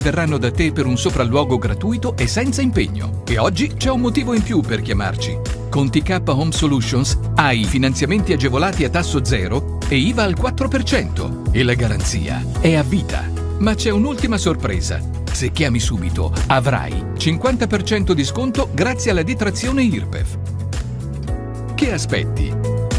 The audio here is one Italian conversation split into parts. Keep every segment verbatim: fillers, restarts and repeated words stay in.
verranno da te per un sopralluogo gratuito e senza impegno. E oggi c'è un motivo in più per chiamarci. Con T K Home Solutions hai finanziamenti agevolati a tasso zero e I V A al quattro per cento. E la garanzia è a vita. Ma c'è un'ultima sorpresa. Se chiami subito avrai cinquanta per cento di sconto grazie alla detrazione I R P E F. Che aspetti?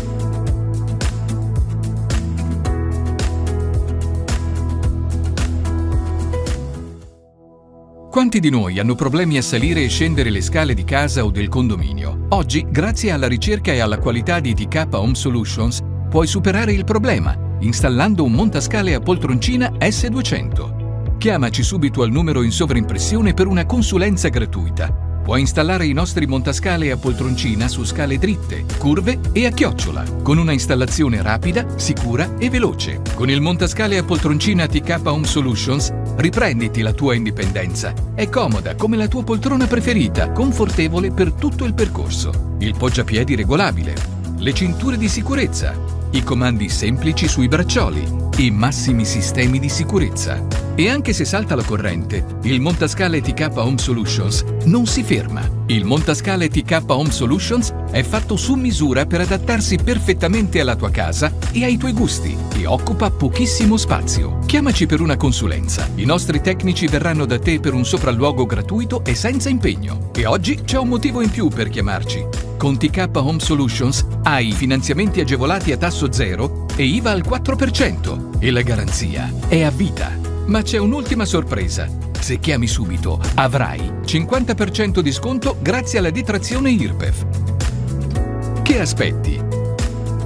Quanti di noi hanno problemi a salire e scendere le scale di casa o del condominio? Oggi, grazie alla ricerca e alla qualità di T K Home Solutions, puoi superare il problema installando un montascale a poltroncina S duecento. Chiamaci subito al numero in sovraimpressione per una consulenza gratuita. Puoi installare i nostri montascale a poltroncina su scale dritte, curve e a chiocciola, con una installazione rapida, sicura e veloce. Con il montascale a poltroncina T K Home Solutions riprenditi la tua indipendenza. È comoda come la tua poltrona preferita, confortevole per tutto il percorso. Il poggiapiedi regolabile, le cinture di sicurezza, i comandi semplici sui braccioli, i massimi sistemi di sicurezza. E anche se salta la corrente, il montascale T K Home Solutions non si ferma. Il montascale T K Home Solutions è fatto su misura per adattarsi perfettamente alla tua casa e ai tuoi gusti e occupa pochissimo spazio. Chiamaci per una consulenza. I nostri tecnici verranno da te per un sopralluogo gratuito e senza impegno. E oggi c'è un motivo in più per chiamarci. Con T K Home Solutions hai finanziamenti agevolati a tasso zero e I V A al quattro per cento. E la garanzia è a vita. Ma c'è un'ultima sorpresa. Se chiami subito avrai cinquanta per cento di sconto grazie alla detrazione I R P E F. Che aspetti?